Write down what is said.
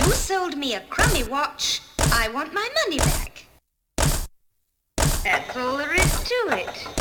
sold me a crummy watch, I want my money back. That's all there is to it.